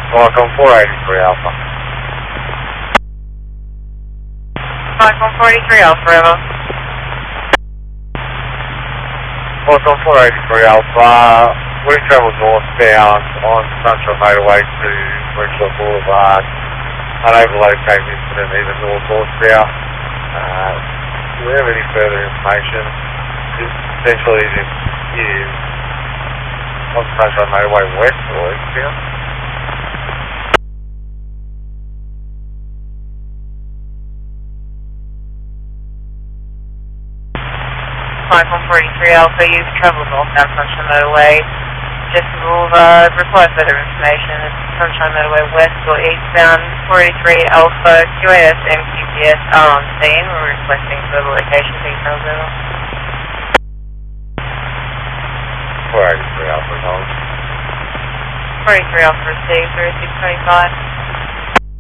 Welcome 483 Alpha. Welcome 43 Alpha, Bravo. Welcome 483 Alpha. We travel northbound on Sunshine Motorway to Richland Boulevard. Unable to locate the incident even northbound. Do we have any further information? Essentially, this is on Sunshine Motorway west or eastbound. Welcome 43 Alpha, you've traveled northbound Sunshine Motorway. Jessie Boulevard, require further information. It's Sunshine Motorway west or eastbound. 43 Alpha, QAS MQPS are on scene. We're requesting further location details over. 483 Alpha, 43 Alpha received 3625.